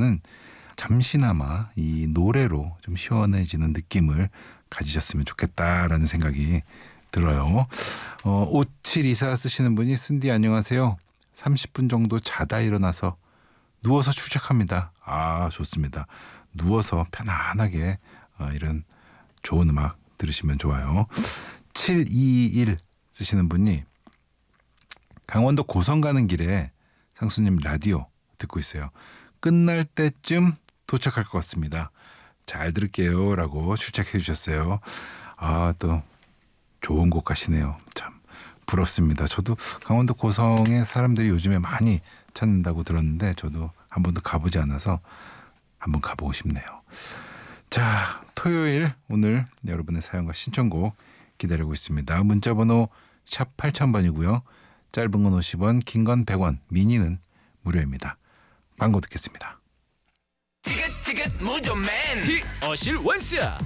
하시기보다는 잠시나마 이 노래로 좀 시원해지는 느낌을 가지셨으면 좋겠다라는 생각이 들어요. 5724 쓰시는 분이 순디 안녕하세요. 30분 정도 자다 일어나서 누워서 출첵합니다. 아, 좋습니다. 누워서 편안하게 이런 좋은 음악 들으시면 좋아요. 721 쓰시는 분이 강원도 고성 가는 길에 상수님 라디오 듣고 있어요. 끝날 때쯤 도착할 것 같습니다. 잘 들을게요 라고 출첵해 주셨어요. 아, 또 좋은 곳 가시네요. 참 부럽습니다. 저도 강원도 고성에 사람들이 요즘에 많이 찾는다고 들었는데 저도 한 번도 가보지 않아서 한번 가보고 싶네요. 자, 토요일 오늘 여러분의 사연과 신청곡 기다리고 있습니다. 문자번호 샵 8000번이고요. 짧은 건 50원, 긴 건 100원, 미니는 무료입니다. 광고 듣겠습니다. 티거티거 무조맨 티어실 원스